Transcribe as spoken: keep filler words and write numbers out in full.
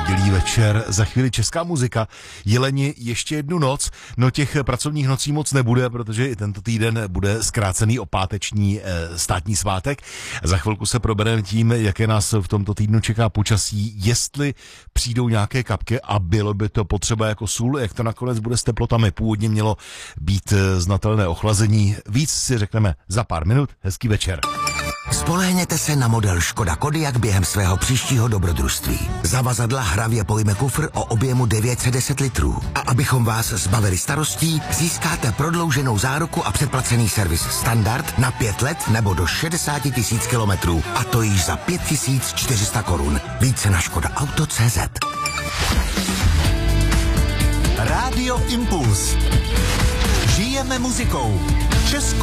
Pondělí večer, za chvíli česká muzika. Jeleni ještě jednu noc, no těch pracovních nocí moc nebude, protože i tento týden bude zkrácený o páteční e, státní svátek. Za chvilku se probereme tím, jaké nás v tomto týdnu čeká počasí, jestli přijdou nějaké kapky a bylo by to potřeba jako sůl, jak to nakonec bude s teplotami. Původně mělo být znatelné ochlazení. Víc si řekneme za pár minut. Hezký večer. Spolehněte se na model Škoda Kodiaq během svého příštího dobrodružství. Zavazadla hravě pojme kufr o objemu devět set deset litrů. A abychom vás zbavili starostí, získáte prodlouženou záruku a předplacený servis standard na pět let nebo do šedesát tisíc kilometrů. A to již za pět tisíc čtyři sta korun. Více na škoda auto tečka cé zet. Rádio Impuls. Žijeme muzikou. Českou